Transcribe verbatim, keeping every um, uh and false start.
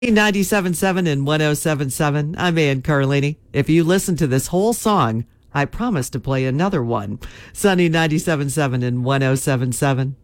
ninety-seven point seven and one oh seven point seven. I'm Ann Carlini. If you listen to this whole song, I promise to play another one. Sunny ninety-seven point seven and one oh seven point seven.